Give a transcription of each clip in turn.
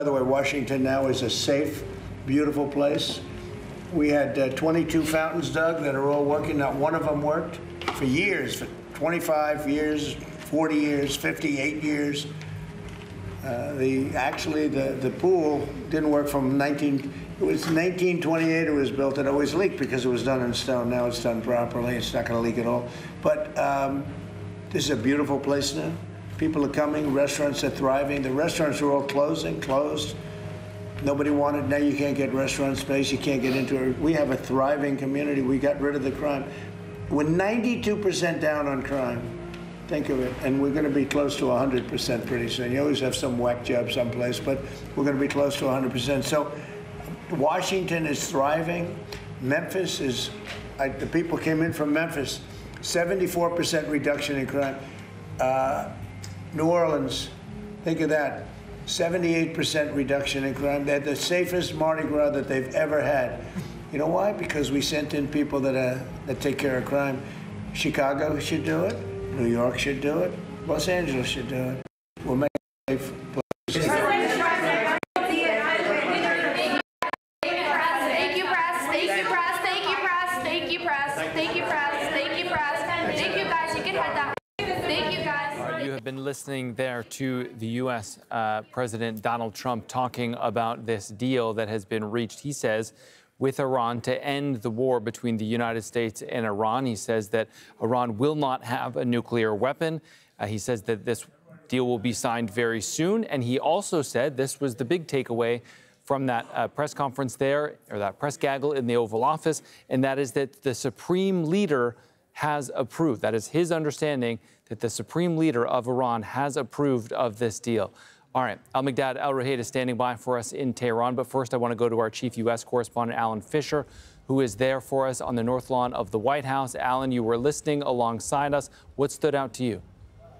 By the way, Washington now is a safe, beautiful place. We had 22 fountains dug that are all working. Not one of them worked for years, for 25 years, 40 years, 58 years. The pool didn't work from 1928 it was built. It always leaked because it was done in stone. Now it's done properly. It's not going to leak at all. But this is a beautiful place now. People are coming. Restaurants are thriving. The restaurants are all closed. Nobody wanted. Now you can't get restaurant space. You can't get into it. We have a thriving community. We got rid of the crime. We're 92% down on crime. Think of it. And we're going to be close to 100% pretty soon. You always have some whack job someplace, but we're going to be close to 100%. So Washington is thriving. Memphis is, the people came in from Memphis, 74% reduction in crime. New Orleans, think of that, 78% reduction in crime. They had the safest Mardi Gras that they've ever had. You know why? Because we sent in people that take care of crime. Chicago should do it. New York should do it. Los Angeles should do it. We'll make it a safe place. Thank you, press. Thank you, press. Thank you, press. Thank you, press. Thank you, press. Thank you, press. Thank you, guys. You can head that way. Thank you, guys. You have been listening there to the U.S. President Donald Trump talking about this deal that has been reached, he says, with Iran to end the war between the United States and Iran. He says that Iran will not have a nuclear weapon. He says that this deal will be signed very soon. And he also said, this was the big takeaway from that press conference there, or that press gaggle in the Oval Office, and that is that the Supreme Leader has approved. That is his understanding, that the Supreme Leader of Iran has approved of this deal. All right, Al-Mikdad El-Rahaid is standing by for us in Tehran. But first, I want to go to our chief U.S. correspondent, Alan Fisher, who is there for us on the North Lawn of the White House. Alan, you were listening alongside us. What stood out to you?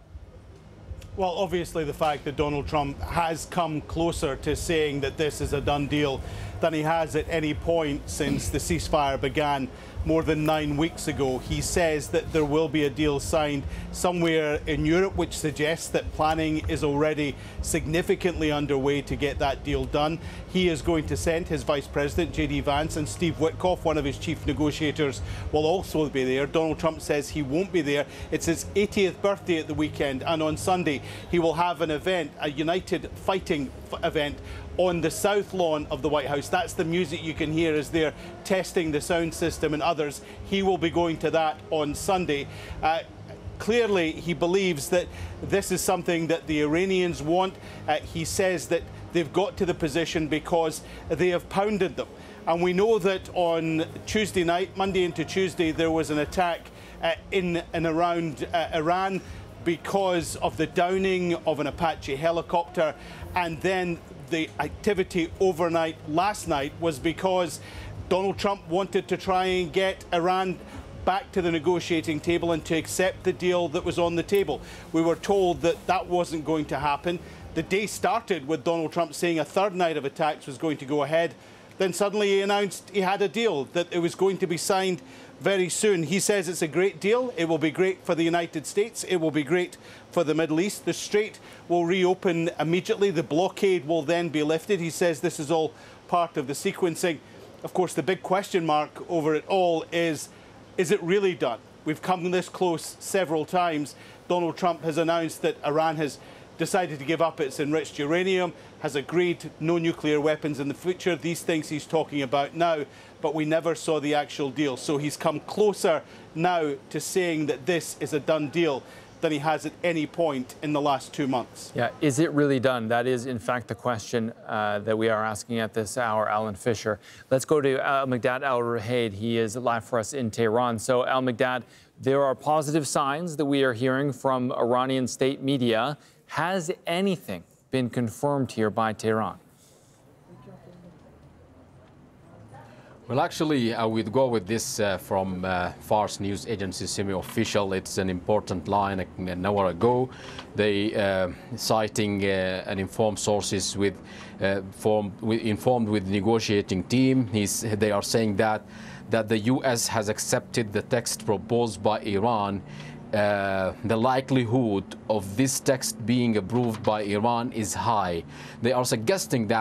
Well, obviously, the fact that Donald Trump has come closer to saying that this is a done deal than he has at any point since the ceasefire began more than 9 weeks ago. He says that there will be a deal signed somewhere in Europe, which suggests that planning is already significantly underway to get that deal done. He is going to send his Vice President, J.D. Vance, and Steve Witkoff, one of his chief negotiators, will also be there. Donald Trump says he won't be there. It's his 80th birthday at the weekend, and on Sunday he will have an event, a United Fighting event, on the South Lawn of the White House. That's the music you can hear as they're testing the sound system and others. He will be going to that on Sunday. Clearly, he believes that this is something that the Iranians want. He says that they've got to the position because they have pounded them. And we know that on Tuesday night, Monday into Tuesday, there was an attack in and around Iran because of the downing of an Apache helicopter. And then the activity overnight last night was because Donald Trump wanted to try and get Iran back to the negotiating table and to accept the deal that was on the table. We were told that that wasn't going to happen. The day started with Donald Trump saying a third night of attacks was going to go ahead. Then suddenly he announced he had a deal, that it was going to be signed very soon. He says it's a great deal. It will be great for the United States. It will be great for the Middle East. The Strait will reopen immediately. The blockade will then be lifted. He says this is all part of the sequencing. Of course, the big question mark over it all is it really done? We've come this close several times. Donald Trump has announced that Iran has decided to give up its enriched uranium, has agreed no nuclear weapons in the future. These things he's talking about now, but we never saw the actual deal. So he's come closer now to saying that this is a done deal than he has at any point in the last 2 months. Yeah, is it really done? That is, in fact, the question that we are asking at this hour, Alan Fisher. Let's go to Al-Mikdad El-Rahaid. He is live for us in Tehran. So, Al-Mikdad, there are positive signs that we are hearing from Iranian state media. Has anything been confirmed here by Tehran? Well, actually, I would go with this from Fars news agency semi-official. It's an important line an hour ago. They citing and informed sources informed with negotiating team. They are saying that the U.S. has accepted the text proposed by Iran the likelihood of this text being approved by Iran is high. They are suggesting that